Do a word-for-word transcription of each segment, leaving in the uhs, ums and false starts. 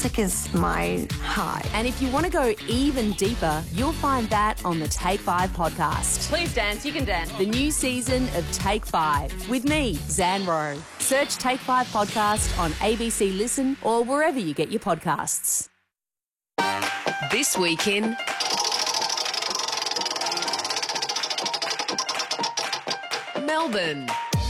Sick is my high. And if you want to go even deeper, you'll find that on the Take Five podcast. Please dance, you can dance. The new season of Take Five with me, Zan Rowe. Search Take Five podcast on A B C Listen or wherever you get your podcasts. This week in Melbourne.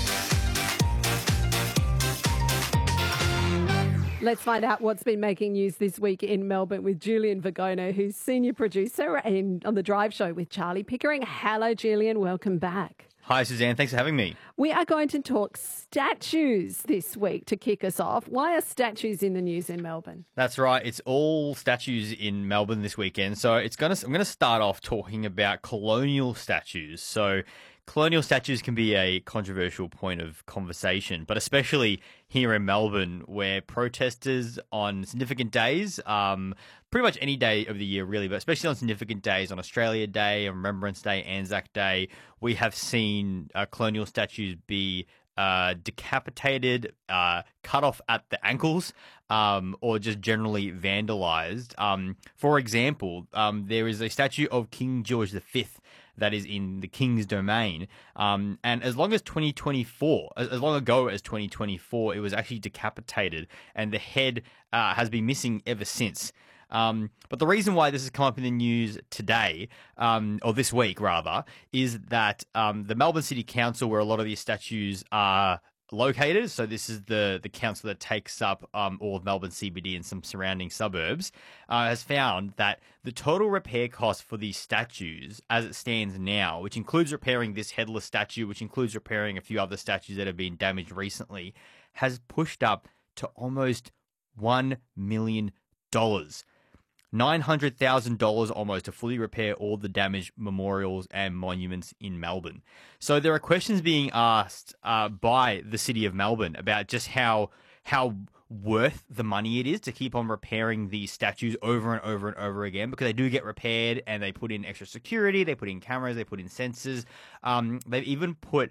Let's find out what's been making news this week in Melbourne with Julian Vergona, who's senior producer in, on The Drive Show with Charlie Pickering. Hello, Julian. Welcome back. Hi, Suzanne. Thanks for having me. We are going to talk statues this week to kick us off. Why are statues in the news in Melbourne? That's right. It's all statues in Melbourne this weekend. So it's gonna. I'm going to start off talking about colonial statues. So colonial statues can be a controversial point of conversation, but especially here in Melbourne, where protesters on significant days, um, pretty much any day of the year really, but especially on significant days, on Australia Day, on Remembrance Day, Anzac Day, we have seen uh, colonial statues be uh, decapitated, uh, cut off at the ankles, um, or just generally vandalized. Um, for example, um, there is a statue of King George the Fifth that is in the King's Domain. Um, and as long as twenty twenty-four, as, as long ago as twenty twenty-four, it was actually decapitated, and the head uh, has been missing ever since. Um, but the reason why this has come up in the news today, um, or this week rather, is that um, the Melbourne City Council, where a lot of these statues are located, so this is the, the council that takes up um, all of Melbourne C B D and some surrounding suburbs, uh, has found that the total repair cost for these statues as it stands now, which includes repairing this headless statue, which includes repairing a few other statues that have been damaged recently, has pushed up to almost one million dollars. nine hundred thousand dollars almost to fully repair all the damaged memorials and monuments in Melbourne. So there are questions being asked uh, by the City of Melbourne about just how how worth the money it is to keep on repairing these statues over and over and over again, because they do get repaired and they put in extra security, they put in cameras, they put in sensors. Um, they've even put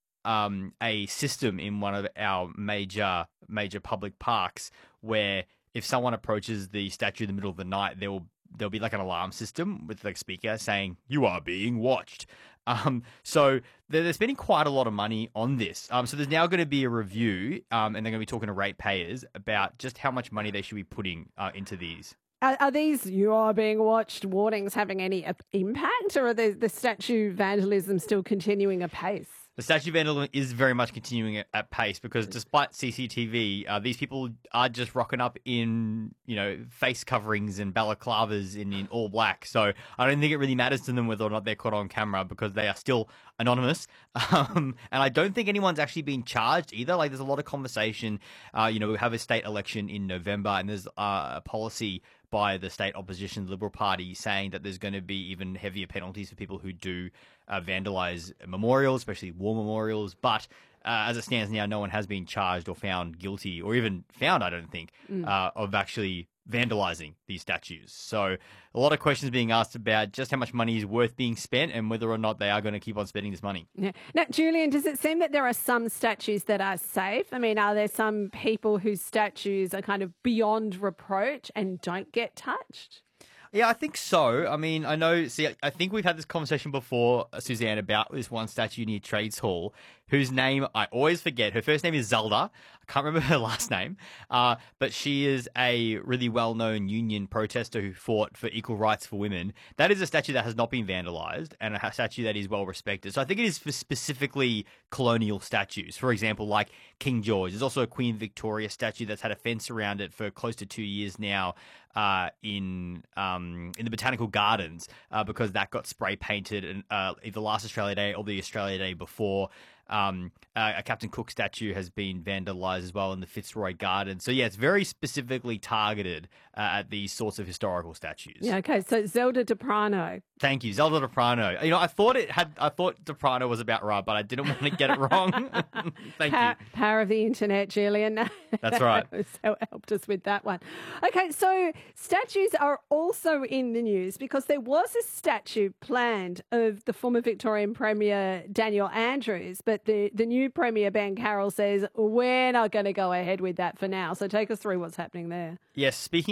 um, a system in one of our major major public parks where if someone approaches the statue in the middle of the night, there will there'll be like an alarm system with like a speaker saying, "You are being watched." Um, so they're, they're spending quite a lot of money on this. Um, so there's now going to be a review, um, and they're going to be talking to ratepayers about just how much money they should be putting uh, into these. Are, are these "you are being watched" warnings having any impact, or are the, the statue vandalism still continuing apace? The statue vandalism is very much continuing at, at pace, because despite C C T V, uh, these people are just rocking up in, you know, face coverings and balaclavas in, in all black. So I don't think it really matters to them whether or not they're caught on camera, because they are still anonymous. Um, and I don't think anyone's actually been charged either. Like, there's a lot of conversation. Uh, you know, we have a state election in November, and there's uh, a policy by the state opposition Liberal Party saying that there's going to be even heavier penalties for people who do uh, vandalise memorials, especially war memorials. But uh, as it stands now, no one has been charged or found guilty, or even found, I don't think, mm. uh, of actually vandalising these statues. So a lot of questions being asked about just how much money is worth being spent and whether or not they are going to keep on spending this money. Yeah. Now, Julian, does it seem that there are some statues that are safe? I mean, are there some people whose statues are kind of beyond reproach and don't get touched? Yeah, I think so. I mean, I know, see, I think we've had this conversation before, Suzanne, about this one statue near Trades Hall, whose name I always forget. Her first name is Zelda. I can't remember her last name. Uh, but she is a really well-known union protester who fought for equal rights for women. That is a statue that has not been vandalised, and a statue that is well-respected. So I think it is for specifically colonial statues. For example, like King George. There's also a Queen Victoria statue that's had a fence around it for close to two years now. Uh, in um, in the Botanical Gardens, uh, because that got spray painted and uh, either last Australia Day or the Australia Day before. Um, uh, a Captain Cook statue has been vandalised as well in the Fitzroy Garden. So yeah, it's very specifically targeted uh, at these sorts of historical statues. Yeah, okay. So Zelda Deprano. Thank you, Zelda Deprano. You know, I thought it had. I thought Deprano was about right, but I didn't want to get it wrong. Thank power, you. Power of the internet, Julian. That's right. So helped us with that one. Okay, so statues are also in the news because there was a statue planned of the former Victorian Premier Daniel Andrews, but the, the new Premier Ben Carroll says we're not going to go ahead with that for now. So take us through what's happening there. Yes, speaking